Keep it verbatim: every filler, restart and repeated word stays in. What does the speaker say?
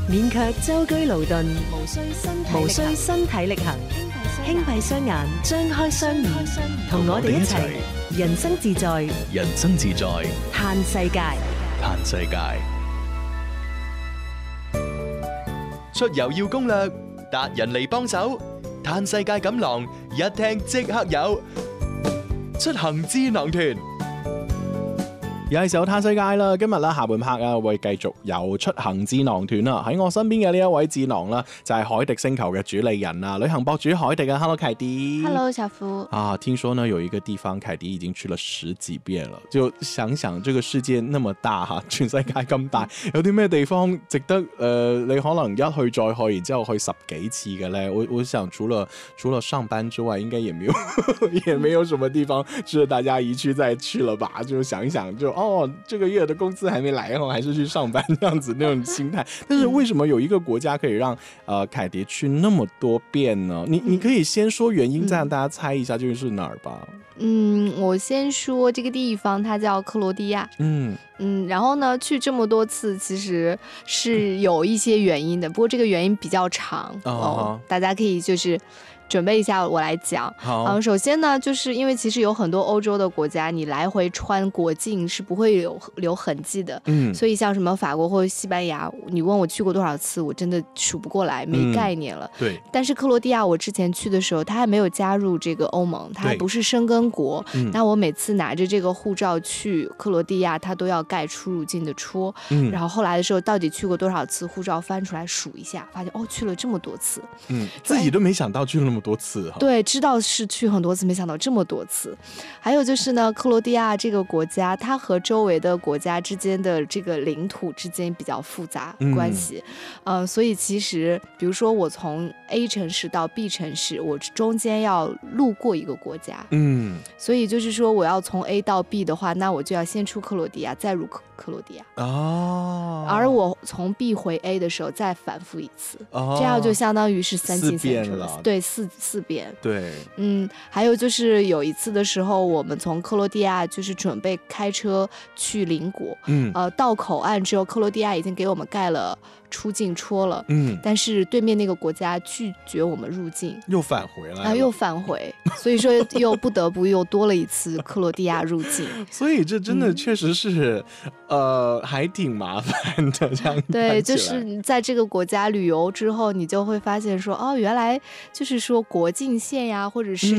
免卻舟車勞頓， 無需身體無需力行身體力行，輕閉雙眼，張開雙耳，同我哋一齊人生自在， 人生自在， 嘆世界。 嘆世界。出遊要攻略，達人嚟幫手，嘆世界錦囊一聽即刻有，出行智囊團。 又係時候嘆世界啦！今日啦下半 part 啊，會繼續有出行智囊團啦。喺我身邊嘅呢一位智囊啦，就係海迪星球嘅主理人啊，旅行博主海迪啊。Hello， 凱迪。 Hello， 小福。 啊，聽說呢有一個地方，凱迪已經去了十幾遍了。就想想這個世界那麼大哈，全世界咁大，有啲咩地方值得誒、呃？你可能一去再去，然之後去十幾次嘅咧？我我想除了除了上班之外，應該也沒有也沒有什麼地方值得大家一去再去了吧？就想一想就。哦，這個月的工資還沒來哦，還是去上班這樣子那種心態。但是為什麼有一個國家可以讓呃凱迪去那麼多遍呢？你你可以先說原因，再讓大家猜一下究竟是哪兒吧。 嗯，我先說這個地方，它叫克羅地亞。嗯嗯，然後呢，去這麼多次其實是有一些原因的，不過這個原因比較長哦，哦，大家可以就是。準備一下，我來講。好、嗯，首先呢，就是因為其實有很多歐洲的國家，你來回穿國境是不會有留痕跡的。嗯，所以像什麼法國或者西班牙，你問我去過多少次，我真的數不過來，沒概念了。嗯、對。但是克羅地亞，我之前去的時候，它還沒有加入這個歐盟，它還不是申根國。嗯。那我每次拿着這個護照去克羅地亞，它都要蓋出入境的戳。嗯。然後後來的時候，到底去過多少次，護照翻出來數一下，發現哦，去了這麼多次。 嗯，自己都沒想到去了那麼多次。 對，知道是去很多次，沒想到這麼多次。還有就是呢，克羅地亞這個國家，它和周圍的國家之間的這個領土之間比較複雜關係。嗯、呃，所以其實，比如說我從 A 城市到 B 城市，我中間要路過一個國家。嗯，所以就是說我要從 A 到 B 的話，那我就要先出克羅地亞，再入克克羅地亞。哦。而我從 B 回 A 的時候，再反覆一次。哦。這樣就相當於是三進三出了。對，四四。 對， 嗯，還有就是有一次的時候，我們從克羅地亞就是準備開車去鄰國，嗯，呃，到口岸之後，克羅地亞已經給我們蓋了出境戳了，嗯，但是對面那個國家拒絕我們入境， 又返回了， 啊，又返回，所以說又不得不又多了一次克羅地亞入境， 所以這真的確實是，嗯、呃，還挺麻煩的，這樣對，就是在這個國家旅遊之後，你就會發現說，哦，原來就是說國境線呀，或者是